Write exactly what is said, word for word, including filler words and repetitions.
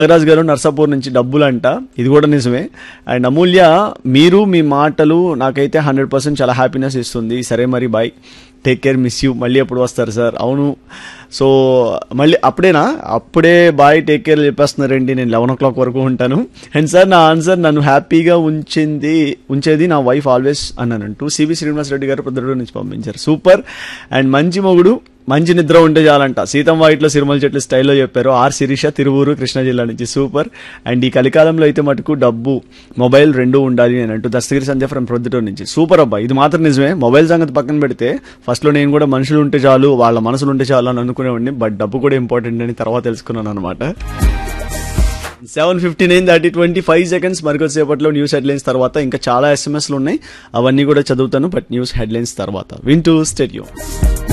నాగరాజ్ గారు నర్సాపూర్ నుంచి డబ్బులంట, ఇది కూడా నిజమే. అండ్ అమూల్య, మీరు మీ మాటలు నాకైతే హండ్రెడ్ పర్సెంట్ చాలా హ్యాపీనెస్ ఇస్తుంది. సరే మరి bye, take care, miss you. మళ్ళీ ఎప్పుడు వస్తారు సార్? అవును, సో మళ్ళీ అప్పుడేనా? అప్పుడే బాయ్ టేక్ కేర్ చెప్పేస్తున్నారండి. నేను లెవెన్ ఓ క్లాక్ వరకు ఉంటాను. అండ్ సార్, నా ఆన్సర్ నన్ను హ్యాపీగా ఉంచింది ఉంచేది నా wife always అన్నానంటూ CV Srinivas Reddy గారు ప్రొద్దుటూరు నుంచి పంపించారు. సూపర్. అండ్ మంచి మొగుడు మంచి నిద్ర ఉంటే చాలంట, సీతం వాయిట్లో సిరిమల చెట్లు స్టైల్లో చెప్పారు. ఆర్ శిరీష, తిరువూరు, కృష్ణా జిల్లా నుంచి. సూపర్. అండ్ ఈ కలికాలంలో అయితే మటుకు డబ్బు మొబైల్ రెండూ ఉండాలి అని అంటూ దస్తగిరి సంధ్య ఫ్రమ్ ప్రొద్దుటూరు నుంచి. సూపర్ అబ్బా, ఇది మాత్రం నిజమే. మొబైల్ సంగతి పక్కన పెడితే ఫస్ట్లో నేను కూడా మనుషులు ఉంటే చాలు, వాళ్ళ మనసులు ఉంటే చాలు అని అనుకునేవాడిని. బట్ డబ్బు కూడా ఇంపార్టెంట్ అని తర్వాత తెలుసుకున్నాను అనమాట. సెవెన్ ఫిఫ్టీ నైన్ దాటి twenty five seconds. మరికొద్దిసేపట్లో news headlines తర్వాత ఇంకా చాలా ఎస్ఎంఎస్లు ఉన్నాయి, అవన్నీ కూడా చదువుతాను. బట్ న్యూస్ హెడ్లైన్స్ తర్వాత వింటూ స్టేడియం.